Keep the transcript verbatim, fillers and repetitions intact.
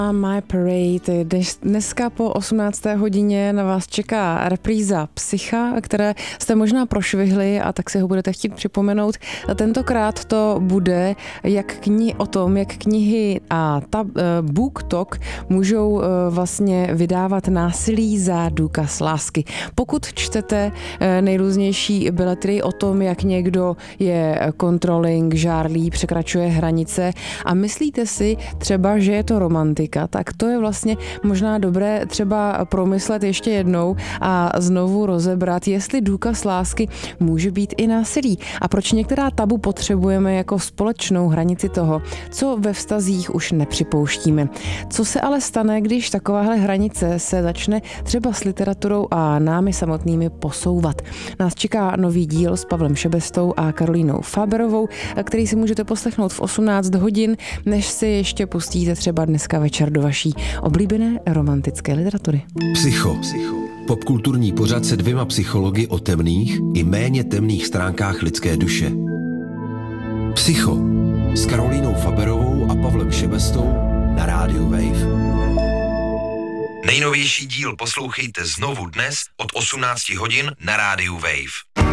My Parade. Dnes, dneska po osmnácté hodině na vás čeká repríza Psycha, které jste možná prošvihli a tak si ho budete chtít připomenout. Tentokrát to bude jak kni- o tom, jak knihy a ta, uh, BookTok můžou uh, vlastně vydávat násilí za důkaz lásky. Pokud čtete uh, nejrůznější beletry o tom, jak někdo je controlling, žárlí, překračuje hranice a myslíte si třeba, že je to romantika, tak to je vlastně možná dobré třeba promyslet ještě jednou a znovu rozebrat, jestli důkaz lásky může být i násilí a proč některá tabu potřebujeme jako společnou hranici toho, co ve vztazích už nepřipouštíme. Co se ale stane, když takováhle hranice se začne třeba s literaturou a námi samotnými posouvat. Nás čeká nový díl s Pavlem Šebestou a Karolínou Faberovou, který si můžete poslechnout v osmnáct hodin, než si ještě pustíte třeba dneska večer do vaší oblíbené romantické literatury. Psycho. Popkulturní pořad se dvěma psychologi o temných i méně temných stránkách lidské duše. Psycho s Karolínou Faberovou a Pavlem Šebestou na rádiu Wave. Nejnovější díl poslouchejte znovu dnes od osmnáct hodin na rádiu Wave.